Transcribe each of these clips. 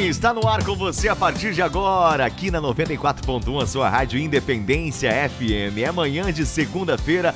está no ar com você a partir de agora, aqui na 94.1, a sua rádio Independência FM. É manhã de segunda-feira,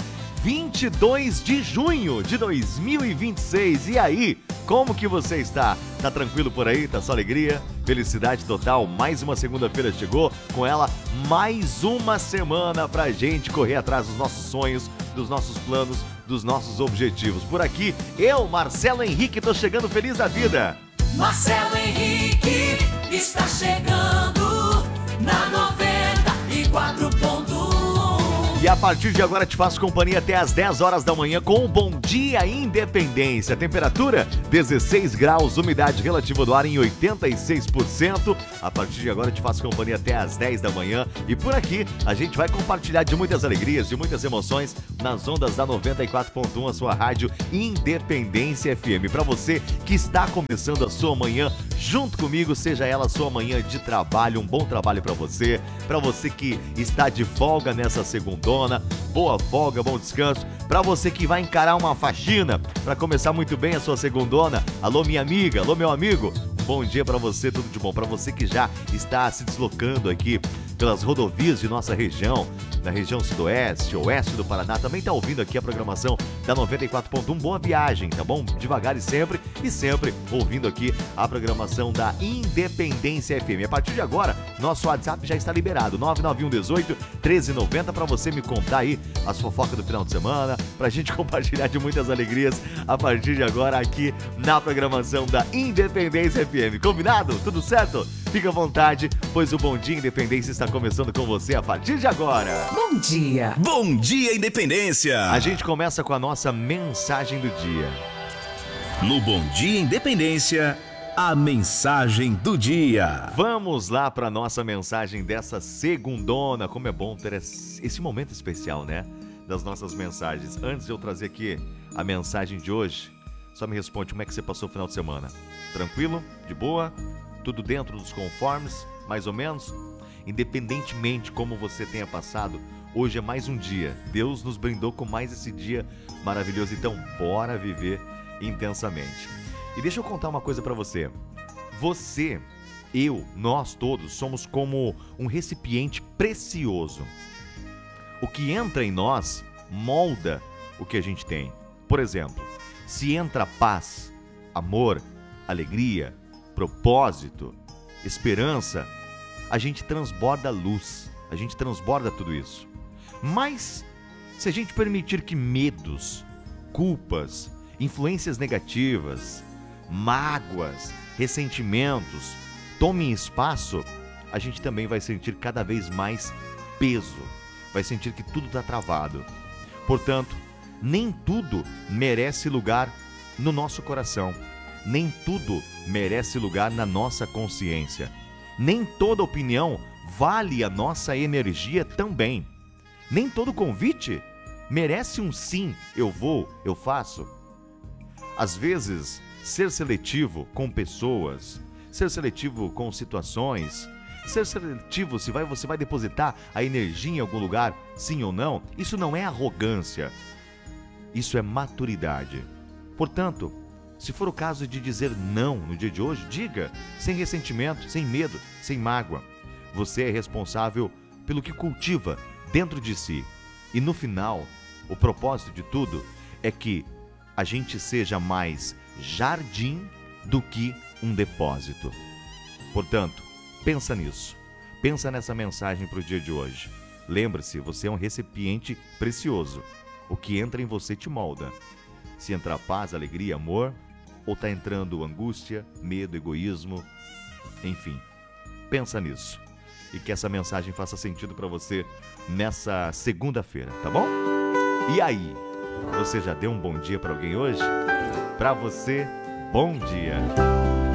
22 de junho de 2026. E aí, como que você está? Tá tranquilo por aí? Tá só alegria? Felicidade total? Mais uma segunda-feira chegou, com ela mais uma semana pra gente correr atrás dos nossos sonhos, dos nossos planos, dos nossos objetivos. Por aqui, eu, Marcelo Henrique, tô chegando feliz da vida. Marcelo Henrique está chegando na 94.1. E a partir de agora te faço companhia até às 10 horas da manhã com o Bom Dia Independência. Temperatura 16 graus, umidade relativa do ar em 86%. A partir de agora te faço companhia até às 10 da manhã. E por aqui a gente vai compartilhar de muitas alegrias, de muitas emoções nas ondas da 94.1, a sua rádio Independência FM. Para você que está começando a sua manhã junto comigo, seja ela a sua manhã de trabalho, um bom trabalho para você. Para você que está de folga nessa segundona, boa folga, bom descanso. Para você que vai encarar uma faxina para começar muito bem a sua segundona, alô minha amiga, alô meu amigo, bom dia para você, tudo de bom. Para você que já está se deslocando aqui pelas rodovias de nossa região, na região sudoeste, oeste do Paraná, também está ouvindo aqui a programação da 94.1, boa viagem, tá bom? Devagar e sempre ouvindo aqui a programação da Independência FM. A partir de agora, nosso WhatsApp já está liberado, 991 18 1390, para você me contar aí as fofocas do final de semana, pra gente compartilhar de muitas alegrias a partir de agora aqui na programação da Independência FM. Combinado? Tudo certo? Fica à vontade, pois o Bom Dia Independência está começando com você a partir de agora. Bom dia. Bom Dia Independência. A gente começa com a nossa mensagem do dia. No Bom Dia Independência, a mensagem do dia. Vamos lá para a nossa mensagem dessa segundona. Como é bom ter esse momento especial, né? Das nossas mensagens. Antes de eu trazer aqui a mensagem de hoje, só me responde como é que você passou o final de semana. Tranquilo? De boa? Tudo dentro dos conformes? Mais ou menos? Independentemente como você tenha passado, hoje é mais um dia. Deus nos brindou com mais esse dia maravilhoso. Então, bora viver intensamente. E deixa eu contar uma coisa pra você. Você, eu, nós todos somos como um recipiente precioso. O que entra em nós molda o que a gente tem. Por exemplo, se entra paz, amor, alegria, propósito, esperança, a gente transborda luz, a gente transborda tudo isso. Mas, se a gente permitir que medos, culpas, influências negativas, mágoas, ressentimentos tomem espaço, a gente também vai sentir cada vez mais peso, vai sentir que tudo está travado. Portanto, nem tudo merece lugar no nosso coração, nem tudo merece lugar na nossa consciência. Nem toda opinião vale a nossa energia também. Nem todo convite merece um sim, eu vou, eu faço. Às vezes, ser seletivo com pessoas, ser seletivo com situações, ser seletivo se você vai depositar a energia em algum lugar, sim ou não, isso não é arrogância, isso é maturidade. Portanto, se for o caso de dizer não no dia de hoje, diga, sem ressentimento, sem medo, sem mágoa. Você é responsável pelo que cultiva dentro de si. E no final, o propósito de tudo é que a gente seja mais jardim do que um depósito. Portanto, pensa nisso. Pensa nessa mensagem para o dia de hoje. Lembre-se, você é um recipiente precioso. O que entra em você te molda. Se entrar paz, alegria, amor, ou está entrando angústia, medo, egoísmo, enfim, pensa nisso. E que essa mensagem faça sentido para você nessa segunda-feira, tá bom? E aí, você já deu um bom dia para alguém hoje? Para você, bom dia!